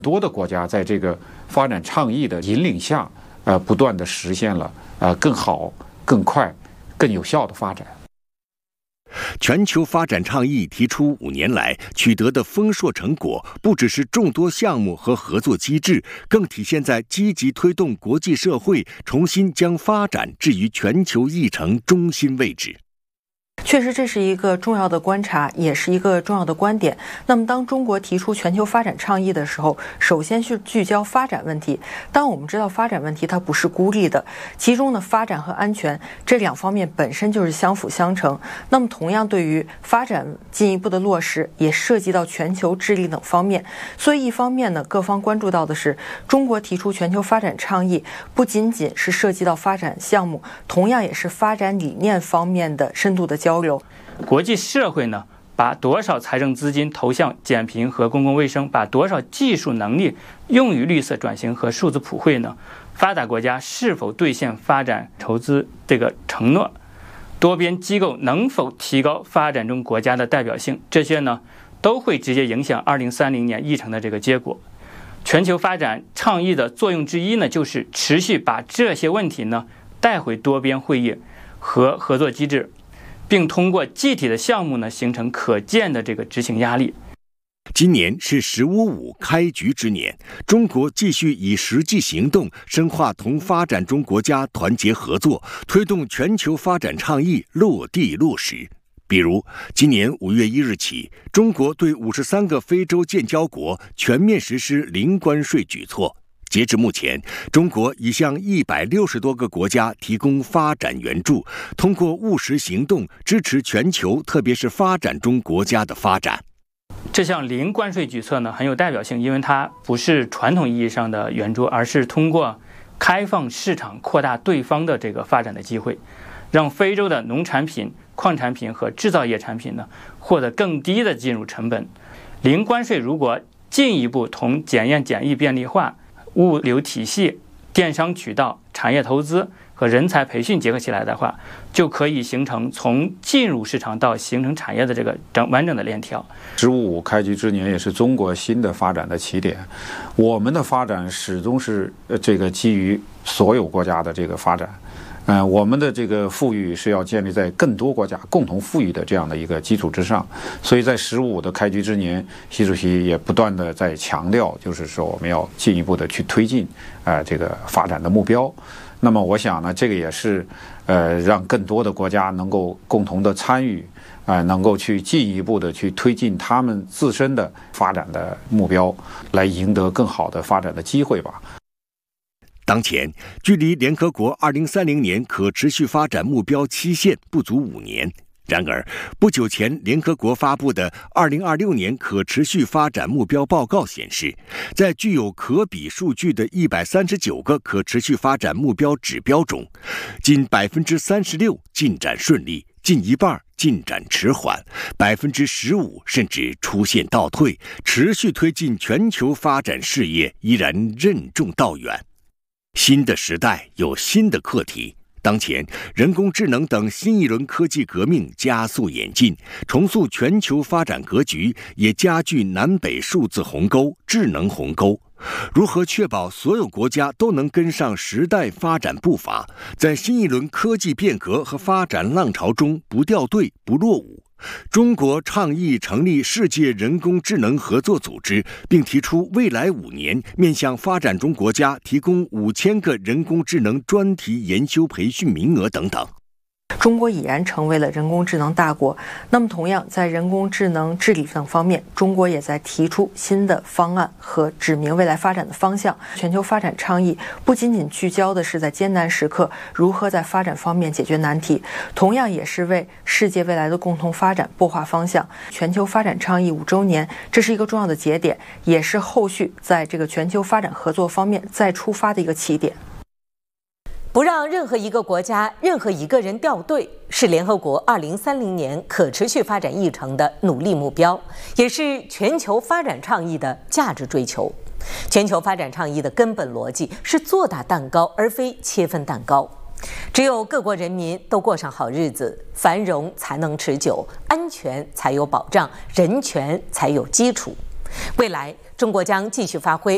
多的国家在这个发展倡议的引领下，不断的实现了更好、更快、更有效的发展。 全球发展倡议提出5年来取得的丰硕成果，不只是众多项目和合作机制，更体现在积极推动国际社会重新将发展置于全球议程中心位置。 确实，这是一个重要的观察，也是一个重要的观点。那么，当中国提出全球发展倡议的时候，首先是聚焦发展问题。当我们知道发展问题它不是孤立的，其中的发展和安全这2方面本身就是相辅相成。那么，同样对于发展进一步的落实，也涉及到全球治理等方面。所以，一方面呢，各方关注到的是中国提出全球发展倡议，不仅仅是涉及到发展项目，同样也是发展理念方面的深度的交流。 国际社会呢，把多少财政资金投向减贫和公共卫生，把多少技术能力用于绿色转型和数字普惠呢？发达国家是否兑现发展投资这个承诺？多边机构能否提高发展中国家的代表性？这些呢，都会直接影响2030年议程的这个结果。全球发展倡议的作用之一呢，就是持续把这些问题呢带回多边会议和合作机制，并通过具体的项目呢，形成可见的这个执行压力。 今年是“15+5”开局之年，中国继续以实际行动深化同发展中国家团结合作，推动全球发展倡议落地落实。比如，今年5月1日起，中国对53个非洲建交国全面实施零关税举措。截至目前，中国已向160多个国家提供发展援助，通过务实行动支持全球，特别是发展中国家的发展。 这项零关税举措呢，很有代表性，因为它不是传统意义上的援助，而是通过开放市场扩大对方的这个发展的机会，让非洲的农产品、矿产品和制造业产品呢，获得更低的进入成本。零关税如果进一步同检验检疫便利化、物流体系、电商渠道、产业投资和人才培训结合起来的话，就可以形成从进入市场到形成产业的这个完整的链条。 “15+5”开局之年也是中国新的发展的起点。我们的发展始终是这个基于所有国家的这个发展。我们的这个富裕是要建立在更多国家共同富裕的这样的一个基础之上，所以在“15+5”的开局之年，习主席也不断的在强调，就是说我们要进一步的去推进这个发展的目标。那么我想呢，这个也是让更多的国家能够共同的参与，能够去进一步的去推进他们自身的发展的目标，来赢得更好的发展的机会吧。 当前，距离联合国2030年可持续发展目标期限不足5年。然而，不久前联合国发布的2026年可持续发展目标报告显示，在具有可比数据的139个可持续发展目标指标中，仅36%进展顺利，近一半进展迟缓，15%甚至出现倒退，持续推进全球发展事业依然任重道远。新的时代有新的课题，当前人工智能等新一轮科技革命加速演进，重塑全球发展格局，也加剧南北数字鸿沟、智能鸿沟。如何确保所有国家都能跟上时代发展步伐，在新一轮科技变革和发展浪潮中不掉队、不落伍？中国倡议成立世界人工智能合作组织，并提出未来5年面向发展中国家提供5000个人工智能专题研修培训名额等等。 中国已然成为了人工智能大国。那么同样在人工智能治理等方面，中国也在提出新的方案和指明未来发展的方向。全球发展倡议不仅仅聚焦的是在艰难时刻如何在发展方面解决难题，同样也是为世界未来的共同发展擘画方向。全球发展倡议5周年，这是一个重要的节点，也是后续在这个全球发展合作方面再出发的一个起点。 不让任何一个国家、任何一个人掉队，是联合国2030年可持续发展议程的努力目标，也是全球发展倡议的价值追求。全球发展倡议的根本逻辑是做大蛋糕，而非切分蛋糕。只有各国人民都过上好日子，繁荣才能持久，安全才有保障，人权才有基础。未来，中国将继续发挥